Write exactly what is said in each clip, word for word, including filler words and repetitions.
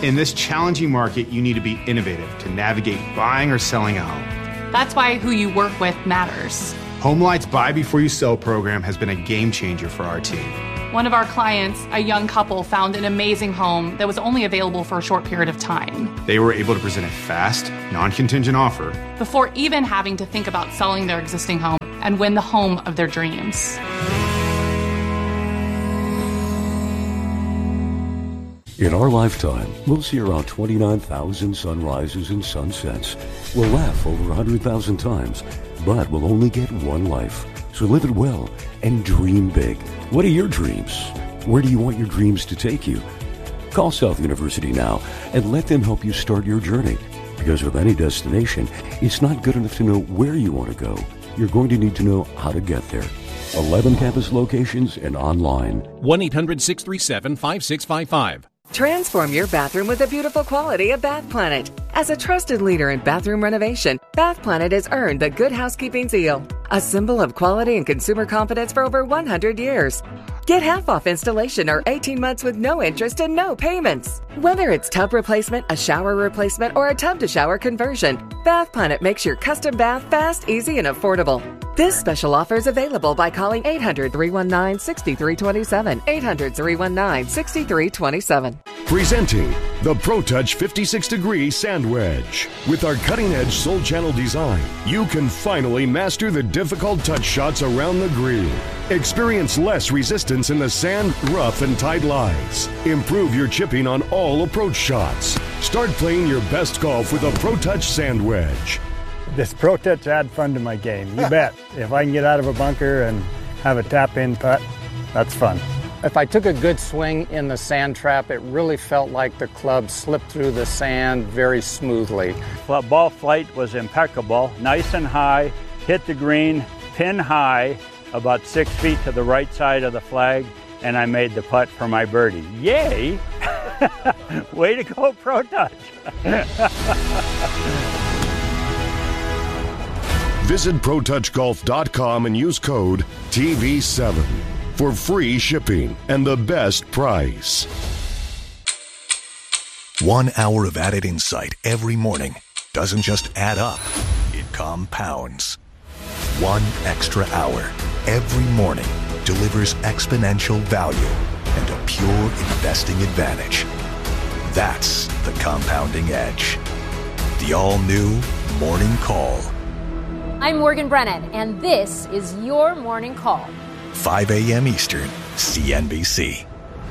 In this challenging market, you need to be innovative to navigate buying or selling a home. That's why who you work with matters. HomeLight's Buy Before You Sell program has been a game changer for our team. One of our clients, a young couple, found an amazing home that was only available for a short period of time. They were able to present a fast, non-contingent offer before even having to think about selling their existing home and win the home of their dreams. In our lifetime, we'll see around twenty-nine thousand sunrises and sunsets. We'll laugh over one hundred thousand times, but we'll only get one life. So live it well and dream big. What are your dreams? Where do you want your dreams to take you? Call South University now and let them help you start your journey. Because with any destination, it's not good enough to know where you want to go. You're going to need to know how to get there. eleven campus locations and online. one eight hundred six three seven five six five five. Transform your bathroom with the beautiful quality of Bath Planet. As a trusted leader in bathroom renovation, Bath Planet has earned the Good Housekeeping seal, a symbol of quality and consumer confidence for over one hundred years. Get half off installation or eighteen months with no interest and no payments. Whether it's tub replacement, a shower replacement, or a tub-to-shower conversion, Bath Planet makes your custom bath fast, easy, and affordable. This special offer is available by calling eight hundred, three one nine, six three two seven, eight hundred, three one nine, six three two seven. Presenting the ProTouch fifty-six degree Sand Wedge. With our cutting-edge Soul Channel design, you can finally master the difficult touch shots around the green. Experience less resistance in the sand, rough, and tight lies. Improve your chipping on all approach shots. Start playing your best golf with a ProTouch Sand Wedge. This ProTouch add fun to my game, you bet. If I can get out of a bunker and have a tap-in putt, that's fun. If I took a good swing in the sand trap, it really felt like the club slipped through the sand very smoothly. Ball flight was impeccable, nice and high, hit the green, pin high, about six feet to the right side of the flag, and I made the putt for my birdie. Yay! Way to go, ProTouch! Visit Pro Touch Golf dot com and use code T V seven for free shipping and the best price. One hour of added insight every morning doesn't just add up, it compounds. One extra hour every morning delivers exponential value and a pure investing advantage. That's the compounding edge. The all-new Morning Call. I'm Morgan Brennan, and this is your Morning Call. five a.m. Eastern, C N B C.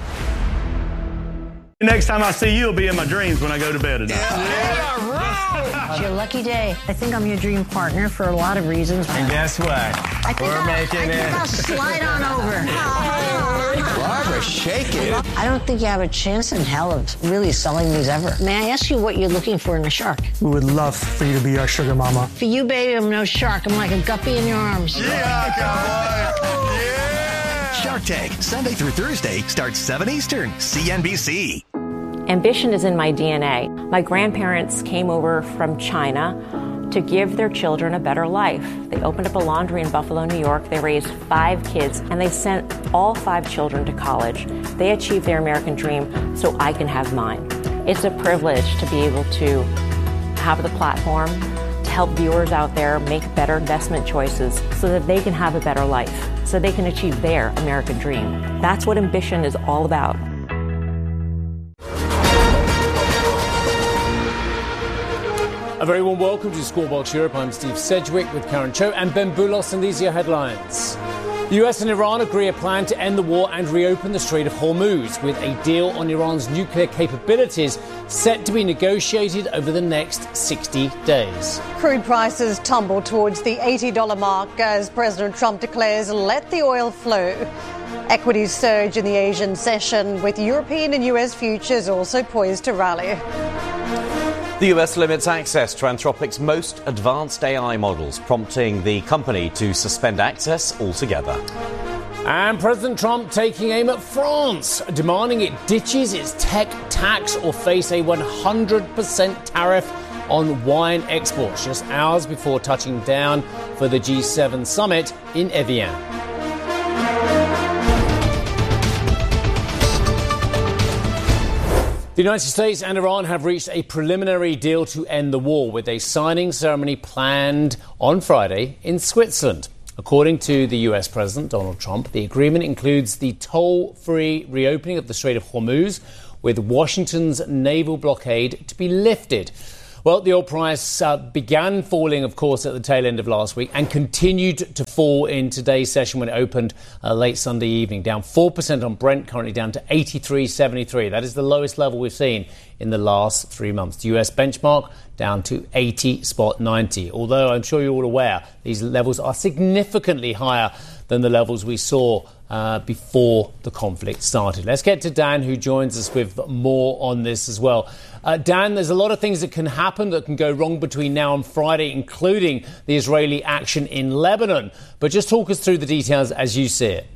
Next time I see you, it'll be in my dreams when I go to bed at night. Yeah, right. It's your lucky day. I think I'm your dream partner for a lot of reasons. And guess what? I think We're I'll, making I it. think I'll slide on over. Barbara, shake it. I don't think you have a chance in hell of really selling these ever. May I ask you what you're looking for in a shark? We would love for you to be our sugar mama. For you, baby, I'm no shark. I'm like a guppy in your arms. Yeah, cowboy. Yeah. Shark Tank, Sunday through Thursday, starts seven Eastern, C N B C. Ambition is in my D N A. My grandparents came over from China to give their children a better life. They opened up a laundry in Buffalo, New York. They raised five kids, and they sent all five children to college. They achieved their American dream, so I can have mine. It's a privilege to be able to have the platform to help viewers out there make better investment choices so that they can have a better life, so they can achieve their American dream. That's what ambition is all about. A very warm welcome to Scorebox Europe. I'm Steve Sedgwick with Karen Cho and Ben Boulos, and these are your headlines. The U S and Iran agree a plan to end the war and reopen the Strait of Hormuz, with a deal on Iran's nuclear capabilities set to be negotiated over the next sixty days. Crude prices tumble towards the eighty dollars mark as President Trump declares let the oil flow. Equities surge in the Asian session, with European and U S futures also poised to rally. The U S limits access to Anthropic's most advanced A I models, prompting the company to suspend access altogether. And President Trump taking aim at France, demanding it ditches its tech tax or face a one hundred percent tariff on wine exports, just hours before touching down for the G seven summit in Evian. The United States and Iran have reached a preliminary deal to end the war, with a signing ceremony planned on Friday in Switzerland. According to the U S President Donald Trump, the agreement includes the toll-free reopening of the Strait of Hormuz, with Washington's naval blockade to be lifted. Well, the oil price uh, began falling, of course, at the tail end of last week and continued to fall in today's session when it opened uh, late Sunday evening, down four percent on Brent, currently down to eighty-three seventy-three. That is the lowest level we've seen in the last three months. The U S benchmark down to eighty ninety. Although I'm sure you're all aware, these levels are significantly higher than the levels we saw uh, before the conflict started. Let's get to Dan, who joins us with more on this as well. Uh, Dan, there's a lot of things that can happen that can go wrong between now and Friday, including the Israeli action in Lebanon. But just talk us through the details as you see it.